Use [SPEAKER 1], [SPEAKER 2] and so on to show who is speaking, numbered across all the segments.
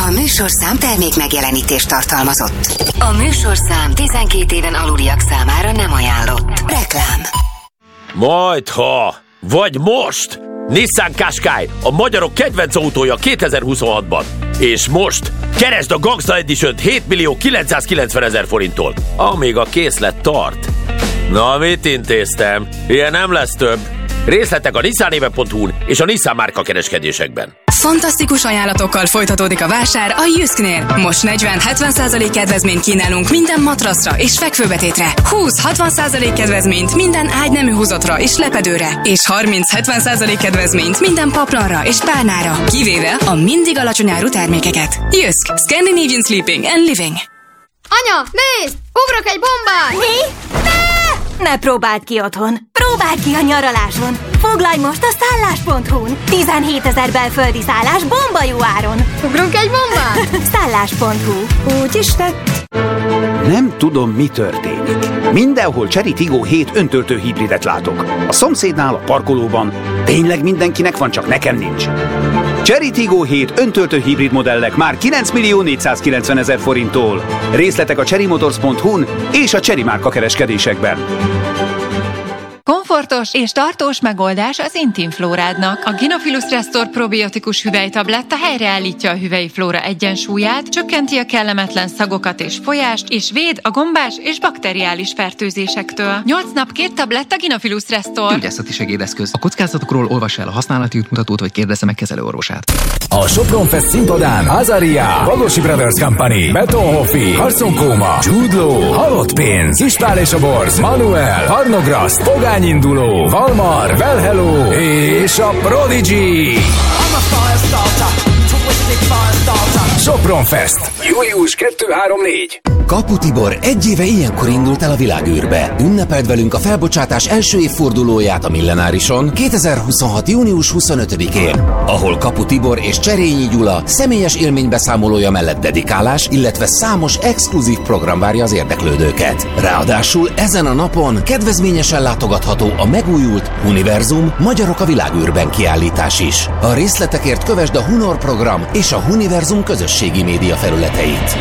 [SPEAKER 1] A műsorszám termék megjelenítést tartalmazott. A műsorszám 12 éven aluliak számára nem ajánlott. Reklám.
[SPEAKER 2] Majdha, vagy most! Nissan Qashqai, a magyarok kedvenc autója 2026-ban. És most keresd a Gangsta Edition-t 7.990.000 forinttól, amíg a készlet tart. Na, mit intéztem? Ilyen nem lesz több. Részletek a nissanéve.hu-n és a Nissan márka kereskedésekben.
[SPEAKER 3] Fantasztikus ajánlatokkal folytatódik a vásár a Jysknél. Most 40-70% kedvezményt kínálunk minden matracra és fekvőbetétre. 20-60% kedvezményt minden ágynemű húzatra és lepedőre. És 30-70% kedvezményt minden paplanra és párnára. Kivéve a mindig alacsony áru termékeket. Jysk. Scandinavian Sleeping and Living.
[SPEAKER 4] Anya, nézd! Ugrok egy bombát!
[SPEAKER 5] Mi? Ne próbáld ki otthon! Próbáld ki a nyaraláson! Foglalj most a szállás.hu-n! 17 000 belföldi szállás bomba jó áron!
[SPEAKER 4] Ugrunk egy bombát?
[SPEAKER 5] Szállás.hu. Úgy is tett.
[SPEAKER 6] Nem tudom, mi történik. Mindenhol Chery Tiggo 7 öntöltő hibridet látok. A szomszédnál, a parkolóban. Tényleg mindenkinek van, csak nekem nincs. Chery Tiggo 7 öntöltő hibrid modellek már 9.490.000 forinttól. Részletek a cherrymotors.hu-n és a Chery márka kereskedésekben.
[SPEAKER 7] Komfortos és tartós megoldás az Intim Flórádnak. A Gynophilus Restore probiotikus hüvelytabletta helyreállítja a hüvelyi flóra egyensúlyát, csökkenti a kellemetlen szagokat és folyást, és véd a gombás és bakteriális fertőzésektől. 8 nap 2 tabletta Gynophilus Restore.
[SPEAKER 8] Gyógyászati segédeszköz. A kockázatokról olvassa el a használati útmutatót, vagy kérdezze meg kezelőorvosát.
[SPEAKER 9] A Sopron Fest színpadán Azaria, Bagosi Brothers Company, Betonhoffi, Harson Kóma, Jude Law, Halott Pénz, Ispál és a Borz, Manuel, Harnograszt, Pogányinduló, Valmar, Well Hello és a Prodigy. Sopron Fest. Július 2-3-4.
[SPEAKER 10] Kapu Tibor egy éve ilyenkor indult el a világűrbe. Ünnepeld velünk a felbocsátás első évfordulóját a Millenárison 2026. június 25-én, ahol Kapu Tibor és Cserényi Gyula személyes élménybeszámolója mellett dedikálás, illetve számos exkluzív program várja az érdeklődőket. Ráadásul ezen a napon kedvezményesen látogatható a megújult Univerzum Magyarok a világűrben kiállítás is. A részletekért kövesd a Hunor program és a Univerzum közösségi média felületeit.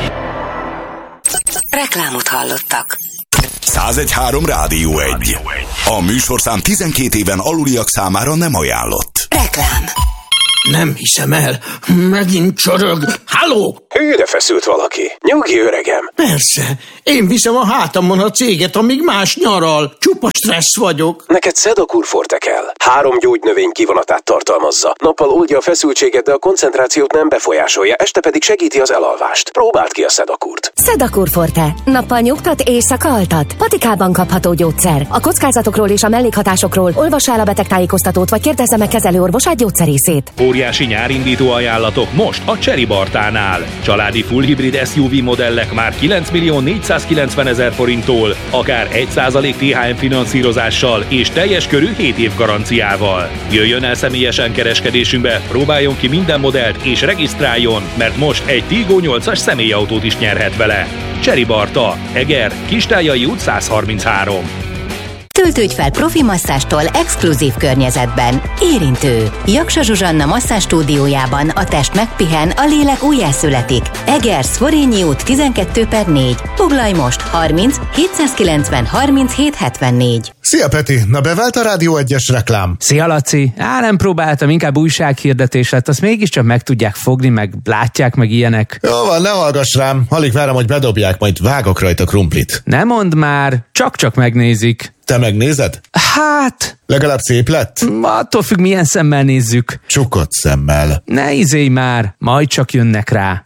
[SPEAKER 1] Reklámot hallottak.
[SPEAKER 11] 101.3 Rádió 1. A műsorszám 12 éven aluliak számára nem ajánlott.
[SPEAKER 1] Reklám.
[SPEAKER 12] Nem hiszem el, megint csorog. Halló!
[SPEAKER 13] Hűre feszült valaki. Nyugi, öregem.
[SPEAKER 12] Persze, én viszem a hátamon a céget, amíg más nyaral. Csupa stressz vagyok.
[SPEAKER 13] Neked Sedakur Forte kell. 3 gyógynövény kivonatát tartalmazza. Nappal oldja a feszültséget, de a koncentrációt nem befolyásolja, este pedig segíti az elalvást. Próbáld ki a Sedakurt.
[SPEAKER 14] Sedakur Forte. Nappal nyugtat, éjszaka altat. Patikában kapható gyógyszer. A kockázatokról és a mellékhatásokról olvassa el a betegtájékoztatót, vagy kérdezze meg kezelőorvosát, gyógyszerészét.
[SPEAKER 15] Óriási nyárindító ajánlatok most a Chery Bartánál. Családi full hibrid SUV modellek már 9.490.000 forinttól, akár 1% THM finanszírozással és teljes körű 7 év garanciával. Jöjjön el személyesen kereskedésünkbe, próbáljon ki minden modellt és regisztráljon, mert most egy Tiggo 8-as személyautót is nyerhet vele. Chery Barta, Eger, Kistályai út 133.
[SPEAKER 16] Töltődj fel profi masszástól exkluzív környezetben. Érintő. Jaksa Zsuzsanna masszázs stúdiójában a test megpihen, a lélek újjászületik. Eger, Szvorényi út 12/4. Foglalj most 30 790 37 74.
[SPEAKER 17] Szia Peti, na bevált a Rádió 1-es reklám?
[SPEAKER 18] Szia Laci, nem próbáltam, inkább újsághirdetés lett, azt mégiscsak meg tudják fogni, meg látják, meg ilyenek.
[SPEAKER 17] Jó van, ne hallgass rám, alig várom, hogy bedobják, majd vágok rajta krumplit.
[SPEAKER 18] Ne mondd már, csak megnézik.
[SPEAKER 17] Te megnézed?
[SPEAKER 18] Hát...
[SPEAKER 17] Legalább szép lett?
[SPEAKER 18] Attól függ, milyen szemmel nézzük.
[SPEAKER 17] Csukott szemmel.
[SPEAKER 18] Ne izélj már, majd csak jönnek rá.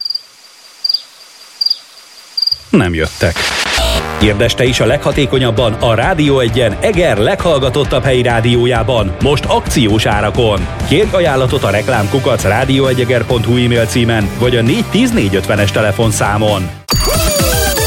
[SPEAKER 15] Nem jöttek. Kérdezd te is a leghatékonyabban a Rádió 1-en Eger leghallgatottabb helyi rádiójában, most akciós árakon. Kérj ajánlatot a reklámkukac radio1eger.hu e-mail címen, vagy a 410 450-es telefonszámon.